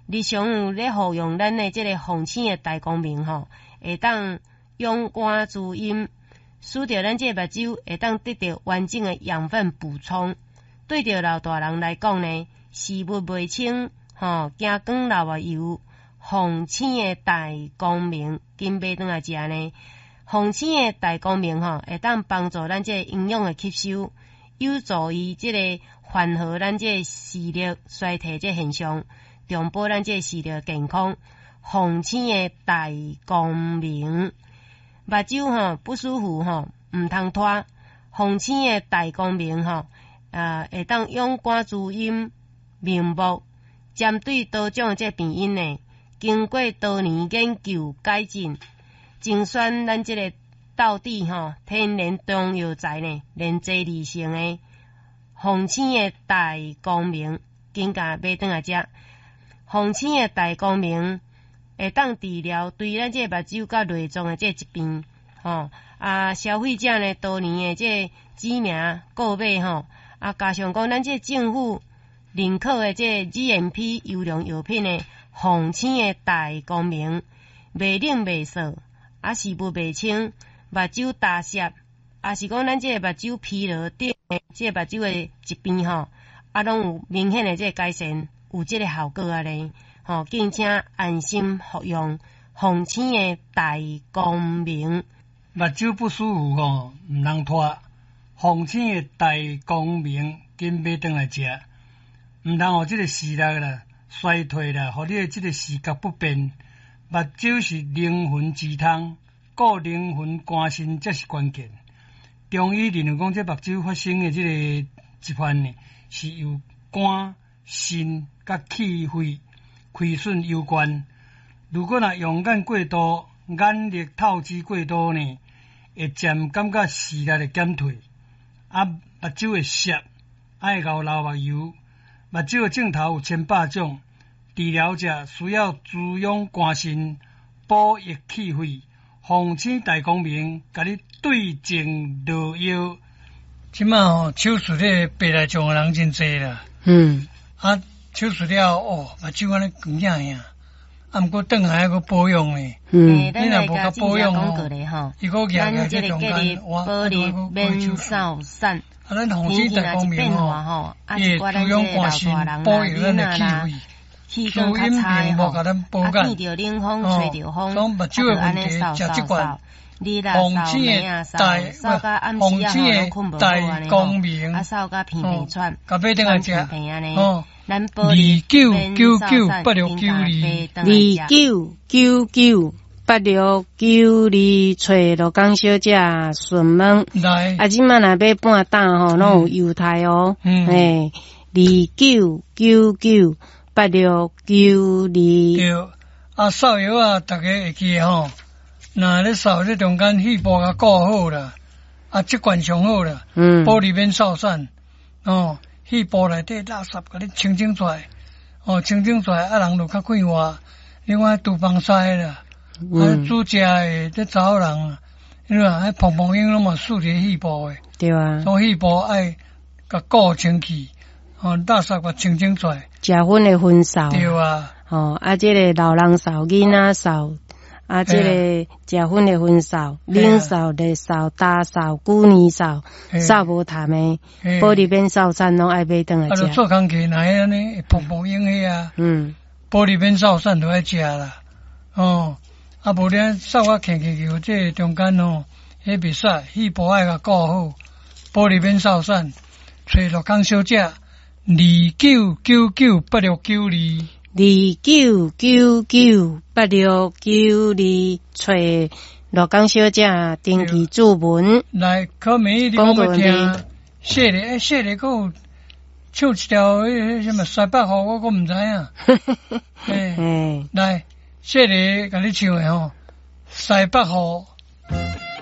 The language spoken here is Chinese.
日常有咧服用咱的即个红星的大光明吼，会当养肝滋阴，使着咱即个目睭会当得到完整的养分补充。对着老大人来讲呢，视物袂清吼，惊光流啊油，红星的大光明紧买转来食呢。红星的大光明吼，会当帮助咱即个营养的吸收，有助于即个缓和咱即个视力衰退即现象，重保咱即个视力健康。红星的大光明，目睭吼不舒服吼，毋通拖。红星的大光明吼，会当养肝滋阴、明目，针对多种的即病因呢，经过多年研究改进。精选咱即个道地吼天然中药材呢，连接理性的红星的大光明，紧甲买转来食。红星的大光明会当治疗对咱即个目睭甲内脏的即疾病吼。消费者呢多年的即知名购买吼，加上讲咱即政府认可的即 GMP 优良药品的红星的大光明，袂冷袂涩。视物袂清，目睭大涩，是讲咱即个目睭疲劳等即个目睭的疾病吼，拢有明显的即个改善，有即个效果啊咧。吼，敬请安心服用红星的大光明。 目睭不舒服吼，毋通拖。红星的大光明紧买转来食，毋通互即个视力啦衰退啦，互你的即个视觉不便。目睭是灵魂之汤，顾灵魂肝肾才是关键。中医认为讲，这目睭发生的这个疾患呢，是由肝、肾甲气血亏损有关。如果若用眼过度、眼力透支过度呢，会渐感觉视力的减退，目睭会涩，爱流目油。目睭的镜头有千百种。治疗者需要滋养肝肾、补益气血，红星大光明，甲你对症落药。即摆手术咧，白内障的人真济啦。手术了目睭安尼光亮呀，毋过转来还佫保养咧。 你若无甲保养伊佫咱即个叫你保利免扫散， 咱红星大光明吼，伊会滋养肝肾，保养咱的气血。 气管较差的吼，见着冷风、吹着风，就安尼扫扫扫。你啦扫眉啊，扫到暗时啊，拢困无好安尼吼，扫到鼻鼻喘，喘鼻安尼。咱保利免扫散，29998692，找罗江小姐询问。即摆若要半打吼，拢有优待哦。29998692。 对，扫药啊，大家会记吼。若咧扫这中间细胞甲顾好啦，习惯上好啦。保利免扫散细胞内底垃圾甲你清出来。清出来，人就较快活。另外杜邦西啦，煮食的这查某人啊，因为碰碰影拢嘛数个细胞的。 对啊。 所以细胞爱甲顾清气，垃圾甲清出来。 食薰的薰扫， 对啊， 这个老人扫、囡仔扫，这个食薰的薰扫、冷扫、热扫、大扫、旧年扫，扫无痰的，保利免扫散拢爱买转来食。 做工课若安尼碰碰影迄啊，保利免扫散都爱食啦。无咧扫啊轻轻这中间迄袂使，细胞爱甲顾好，保利免扫散，找罗江小姐。 29998692，29998692，找罗江小姐登记注文。 来，考美你讲要听，谢丽佫有唱一条什么西北河，我毋知影。来，谢丽甲你唱的吼，西北河。